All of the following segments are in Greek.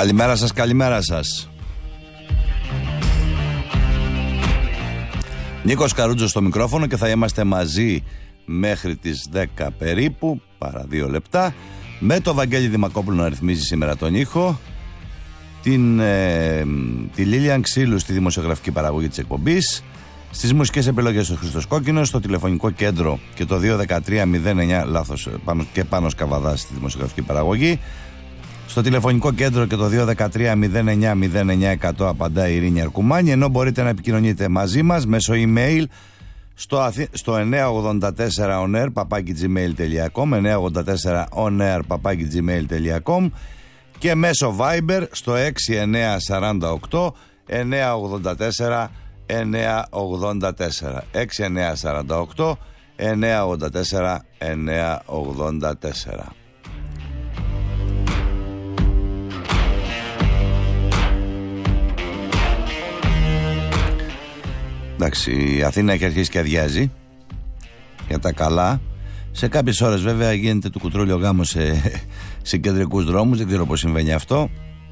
Καλημέρα σας, καλημέρα σας. Νίκος Καρούτζος στο μικρόφωνο και θα είμαστε μαζί μέχρι τις 10 περίπου, παρά 2 λεπτά, με το Βαγγέλη Δημακόπουλο να ρυθμίζει σήμερα τον ήχο, τη Λίλιαν Ξύλου στη δημοσιογραφική παραγωγή της εκπομπής, στις μουσικές επιλογές του Χρήστος Κόκκινος, στο τηλεφωνικό κέντρο και το 213-09, λάθος, και Πάνος Καβαδάς στη δημοσιογραφική παραγωγή. Στο τηλεφωνικό κέντρο και το 213-09-09-100 απαντάει η Ειρήνη Αρκουμάνη, ενώ μπορείτε να επικοινωνείτε μαζί μας μέσω email στο 984onair@gmail.com, 984onair@gmail.com και μέσω Viber στο 6948 984 984, 6948 984 984. Εντάξει, η Αθήνα έχει αρχίσει και αδειάζει για τα καλά. Σε κάποιες ώρες βέβαια γίνεται του κουτρούλιο γάμο σε κεντρικούς δρόμους. Δεν ξέρω πώς συμβαίνει αυτό.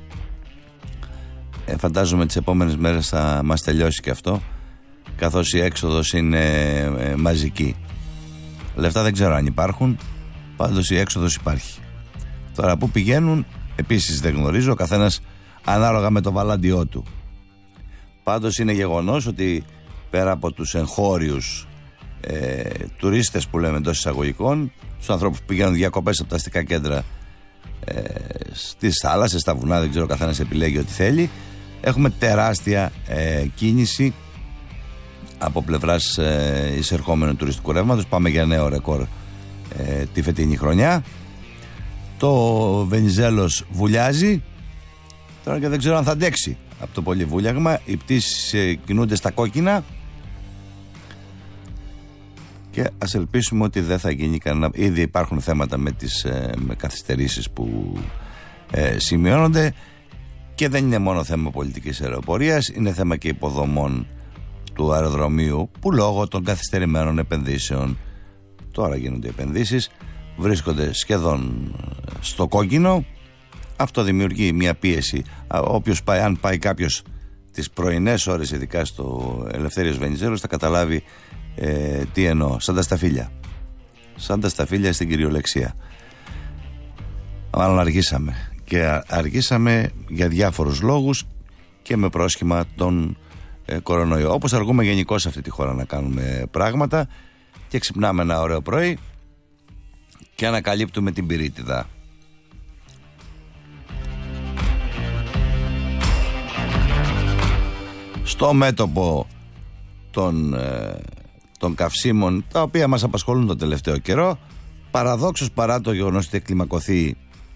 Φαντάζομαι τις επόμενες μέρες θα μας τελειώσει και αυτό, καθώς η έξοδος είναι μαζική. Λεφτά δεν ξέρω αν υπάρχουν, πάντως η έξοδος υπάρχει. Τώρα που πηγαίνουν επίσης δεν γνωρίζω, ο καθένας ανάλογα με το βαλάντιό του. Πάντως είναι γεγονός ότι πέρα από τους εγχώριους τουρίστες που λέμε εντός εισαγωγικών, τους ανθρώπους που πηγαίνουν διακοπές από τα αστικά κέντρα στις θάλασσες, στα βουνά, δεν ξέρω, ο καθένας επιλέγει ό,τι θέλει, έχουμε τεράστια κίνηση από πλευράς εισερχόμενου τουριστικού ρεύματος. Πάμε για νέο ρεκόρ τη φετινή χρονιά. Το Βενιζέλος βουλιάζει τώρα και δεν ξέρω αν θα αντέξει από το πολύ βούλιαγμα. Οι πτήσεις κινούνται στα κόκκινα και ας ελπίσουμε ότι δεν θα γίνει κανένα. Ήδη υπάρχουν θέματα με τις καθυστερήσεις που σημειώνονται και δεν είναι μόνο θέμα πολιτικής αεροπορίας, είναι θέμα και υποδομών του αεροδρομίου που λόγω των καθυστερημένων επενδύσεων, τώρα γίνονται επενδύσεις, βρίσκονται σχεδόν στο κόκκινο. Αυτό δημιουργεί μια πίεση. Αν πάει κάποιος τις πρωινές ώρες, ειδικά στο Ελευθέριος Βενιζέλος, θα καταλάβει τι εννοώ. Σαν τα σταφύλια στην κυριολεξία. Μάλλον αργήσαμε για διάφορους λόγους και με πρόσχημα τον κορονοϊό. Όπως αργούμε γενικώς σε αυτή τη χώρα να κάνουμε πράγματα και ξυπνάμε ένα ωραίο πρωί και ανακαλύπτουμε την πυρίτιδα. Στο μέτωπο των καυσίμων, τα οποία μας απασχολούν τον τελευταίο καιρό, παραδόξως παρά το γεγονός ότι κλιμακωθεί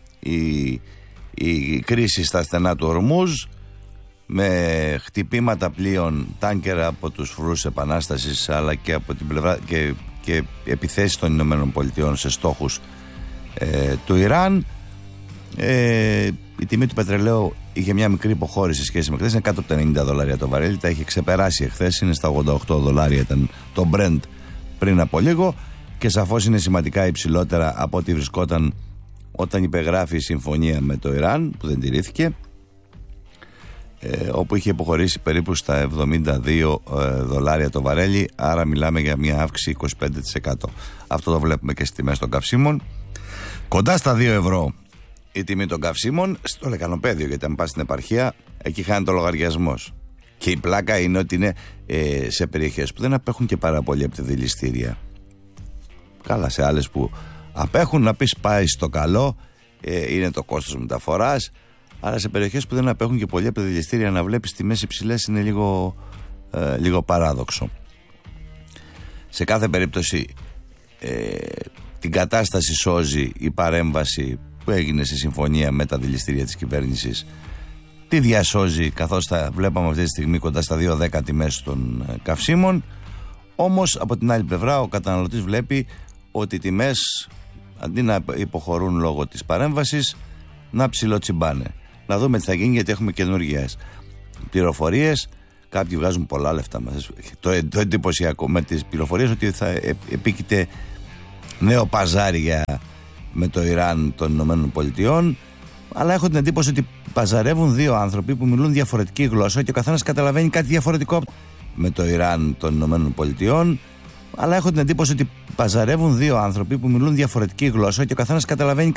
η κρίση στα στενά του Ορμούζ, με χτυπήματα πλοίων τάνκερα από τους φρουρούς επανάστασης, αλλά και από την πλευρά και επιθέσεις των Ηνωμένων Πολιτειών σε στόχους του Ιράν. Η τιμή του πετρελαίου είχε μια μικρή υποχώρηση σε σχέση με χθες, είναι κάτω από τα $90 το βαρέλι, τα είχε ξεπεράσει εχθές, είναι στα $88 ήταν το Brent πριν από λίγο και σαφώς είναι σημαντικά υψηλότερα από ό,τι βρισκόταν όταν υπεγράφει η συμφωνία με το Ιράν, που δεν τηρήθηκε, όπου είχε υποχωρήσει περίπου στα $72 το βαρέλι, άρα μιλάμε για μια αύξηση 25%. Αυτό το βλέπουμε και στις τιμές των καυσίμων, κοντά στα €2 η τιμή των καυσίμων στο λεκανοπέδιο, γιατί αν πας στην επαρχία εκεί χάνεται ο λογαριασμός. Και η πλάκα είναι ότι είναι σε περιοχές που δεν απέχουν και πάρα πολύ από τη δηληστήρια. Καλά, σε άλλες που απέχουν, να πεις πάει στο καλό, είναι το κόστος μεταφοράς, αλλά σε περιοχές που δεν απέχουν και πολύ από τη δηληστήρια να βλέπεις τιμές υψηλές είναι λίγο παράδοξο. Σε κάθε περίπτωση την κατάσταση σώζει η παρέμβαση που έγινε στη συμφωνία με τα δηληστήρια της κυβέρνησης. Τι διασώζει, καθώς θα βλέπαμε αυτή τη στιγμή κοντά στα 2,10 τιμές των καυσίμων. Όμως από την άλλη πλευρά ο καταναλωτής βλέπει ότι οι τιμές αντί να υποχωρούν λόγω της παρέμβασης, να ψιλοτσιμπάνε. Να δούμε τι θα γίνει, γιατί έχουμε καινούργιες πληροφορίες. Κάποιοι βγάζουν πολλά λεφτά μας. Το εντυπωσιακό με τις πληροφορίες ότι θα επίκειται νέο παζάρι με το Ιράν των Ηνωμένων Πολιτειών. αλλά έχω την εντύπωση ότι παζαρεύουν δύο άνθρωποι που μιλούν διαφορετική γλώσσα και ο καθένας καταλαβαίνει κάτι διαφορετικό με το Ιράν των Ηνωμένων Πολιτειών. Αλλά έχω την εντύπωση ότι παζαρεύουν δύο άνθρωποι που μιλούν διαφορετική γλώσσα και ο καθένας καταλαβαίνει